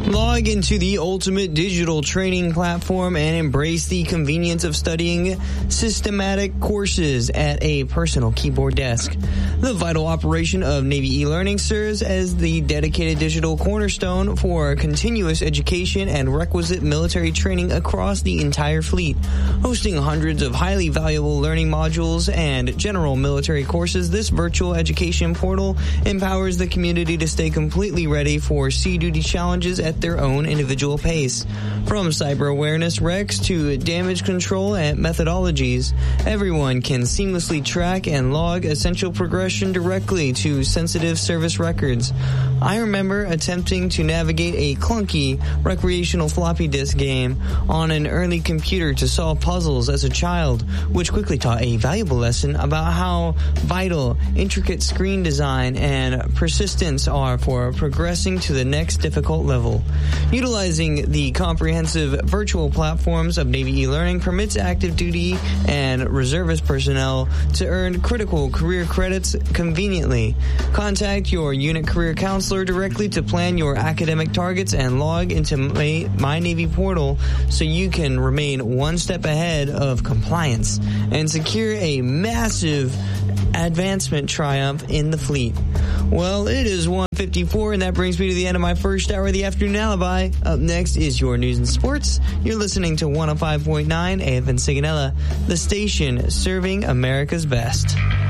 Log into the ultimate digital training platform and embrace the convenience of studying systematic courses at a personal keyboard desk. The vital operation of Navy e-learning serves as the dedicated digital cornerstone for continuous education and requisite military training across the entire fleet. Hosting hundreds of highly valuable learning modules and general military courses, this virtual education portal empowers the community to stay completely ready for sea duty challenges at their own individual pace. From cyber awareness recs to damage control and methodologies, everyone can seamlessly track and log essential progression directly to sensitive service records. I remember attempting to navigate a clunky recreational floppy disk game on an early computer to solve puzzles as a child, which quickly taught a valuable lesson about how vital intricate screen design and persistence are for progressing to the next difficult level. Utilizing the comprehensive virtual platforms of Navy e-learning permits active duty and reservist personnel to earn critical career credits conveniently. Contact your unit career counselor directly to plan your academic targets and log into My Navy portal so you can remain one step ahead of compliance and secure a massive advancement triumph in the fleet. Well, it is 1:54, and that brings me to the end of my first hour of the Afternoon Alibi. Up next is your news and sports. You're listening to 105.9 AFN Sigonella, the station serving America's best.